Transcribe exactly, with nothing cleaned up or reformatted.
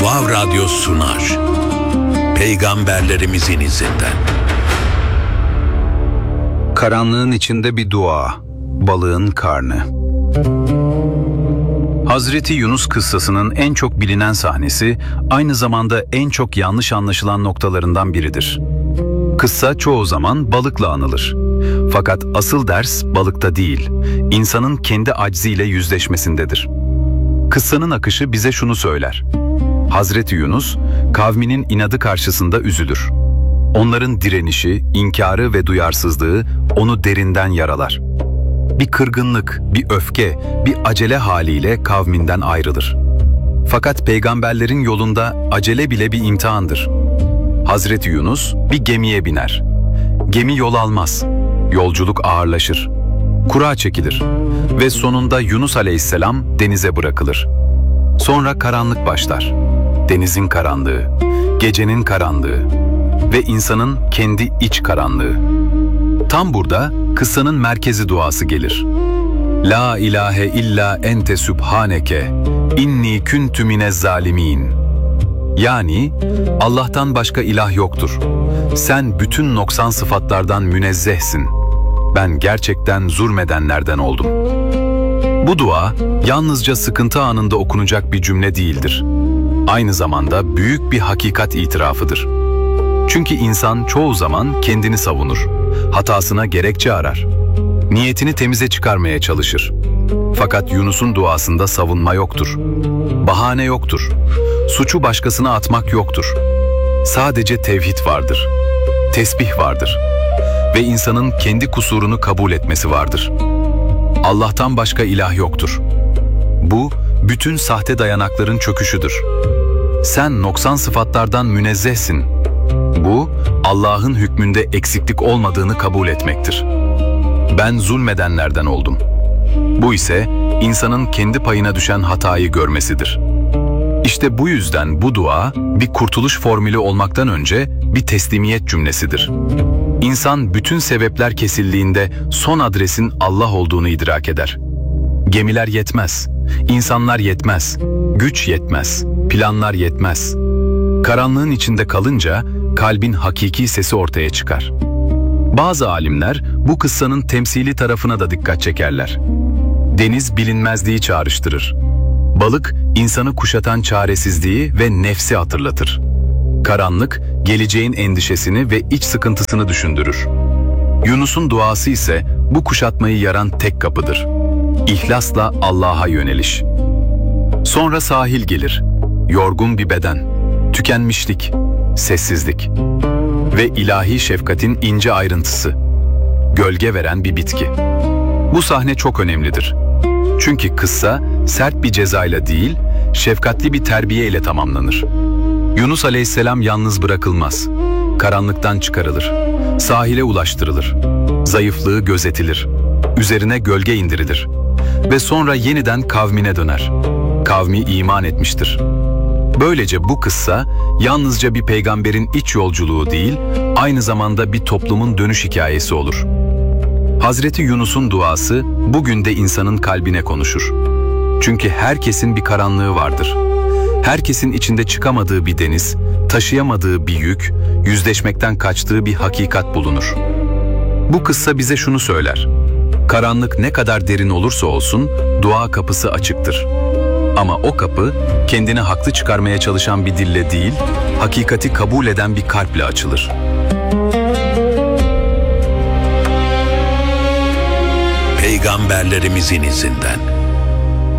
Vav Radyo sunar. Peygamberlerimizin izinden. Karanlığın içinde bir dua. Balığın karnı. Hazreti Yunus kıssasının en çok bilinen sahnesi, aynı zamanda en çok yanlış anlaşılan noktalarından biridir. Kıssa çoğu zaman balıkla anılır. Fakat asıl ders balıkta değil, insanın kendi acziyle yüzleşmesindedir. Kıssanın akışı bize şunu söyler. Hazreti Yunus, kavminin inadı karşısında üzülür. Onların direnişi, inkarı ve duyarsızlığı onu derinden yaralar. Bir kırgınlık, bir öfke, bir acele haliyle kavminden ayrılır. Fakat peygamberlerin yolunda acele bile bir imtihandır. Hazreti Yunus bir gemiye biner. Gemi yol almaz, yolculuk ağırlaşır. Kura çekilir ve sonunda Yunus aleyhisselam denize bırakılır. Sonra karanlık başlar. Denizin karanlığı, gecenin karanlığı ve insanın kendi iç karanlığı. Tam burada kıssanın merkezi duası gelir. La ilahe illa ente sübhaneke, inni küntü minez zalimin. Yani Allah'tan başka ilah yoktur. Sen bütün noksan sıfatlardan münezzehsin. Ben gerçekten zulmedenlerden oldum. Bu dua yalnızca sıkıntı anında okunacak bir cümle değildir. Aynı zamanda büyük bir hakikat itirafıdır. Çünkü insan çoğu zaman kendini savunur, hatasına gerekçe arar, niyetini temize çıkarmaya çalışır. Fakat Yunus'un duasında savunma yoktur, bahane yoktur, suçu başkasına atmak yoktur. Sadece tevhid vardır, tesbih vardır ve insanın kendi kusurunu kabul etmesi vardır. Allah'tan başka ilah yoktur. Bu, bütün sahte dayanakların çöküşüdür. Sen noksan sıfatlardan münezzehsin. Bu, Allah'ın hükmünde eksiklik olmadığını kabul etmektir. Ben zulmedenlerden oldum. Bu ise insanın kendi payına düşen hatayı görmesidir. İşte bu yüzden bu dua bir kurtuluş formülü olmaktan önce bir teslimiyet cümlesidir. İnsan bütün sebepler kesildiğinde son adresin Allah olduğunu idrak eder. Gemiler yetmez, insanlar yetmez, güç yetmez, planlar yetmez. Karanlığın içinde kalınca kalbin hakiki sesi ortaya çıkar. Bazı alimler bu kıssanın temsili tarafına da dikkat çekerler. Deniz bilinmezliği çağrıştırır. Balık insanı kuşatan çaresizliği ve nefsi hatırlatır. Karanlık geleceğin endişesini ve iç sıkıntısını düşündürür. Yunus'un duası ise bu kuşatmayı yaran tek kapıdır. İhlasla Allah'a yöneliş. Sonra sahil gelir. Yorgun bir beden, tükenmişlik, sessizlik ve ilahi şefkatin ince ayrıntısı. Gölge veren bir bitki. Bu sahne çok önemlidir. Çünkü kıssa sert bir cezayla değil, şefkatli bir terbiye ile tamamlanır. Yunus aleyhisselam yalnız bırakılmaz. Karanlıktan çıkarılır. Sahile ulaştırılır. Zayıflığı gözetilir. Üzerine gölge indirilir. Ve sonra yeniden kavmine döner. Kavmi iman etmiştir. Böylece bu kıssa yalnızca bir peygamberin iç yolculuğu değil, aynı zamanda bir toplumun dönüş hikayesi olur. Hazreti Yunus'un duası bugün de insanın kalbine konuşur. Çünkü herkesin bir karanlığı vardır. Herkesin içinde çıkamadığı bir deniz, taşıyamadığı bir yük, yüzleşmekten kaçtığı bir hakikat bulunur. Bu kıssa bize şunu söyler. Karanlık ne kadar derin olursa olsun dua kapısı açıktır. Ama o kapı kendini haklı çıkarmaya çalışan bir dille değil, hakikati kabul eden bir kalple açılır. Peygamberlerimizin izinden.